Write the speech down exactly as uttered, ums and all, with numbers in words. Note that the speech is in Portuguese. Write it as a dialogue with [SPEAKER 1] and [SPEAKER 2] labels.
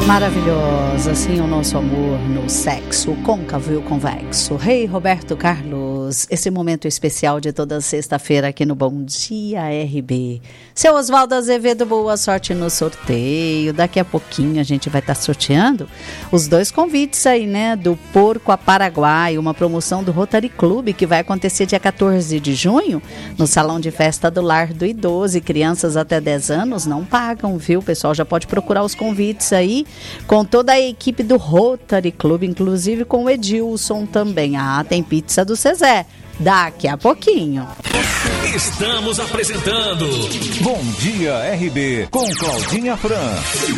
[SPEAKER 1] Maravilhosa, assim o nosso amor no sexo côncavo e o convexo. Rei Roberto Carlos, esse momento especial de toda sexta-feira aqui no Bom Dia R B. Seu Oswaldo Azevedo, boa sorte no sorteio. Daqui a pouquinho a gente vai estar sorteando os dois convites aí, né? Do Porco a Paraguai, uma promoção do Rotary Club que vai acontecer dia quatorze de junho no Salão de Festa do Lar do Idoso. E crianças até dez anos não pagam, viu? O pessoal já pode procurar os convites aí com toda a equipe do Rotary Club, inclusive com o Edilson também. Ah, tem pizza do Cezé. Daqui a pouquinho.
[SPEAKER 2] Estamos apresentando Bom Dia R B com Claudinha Fran.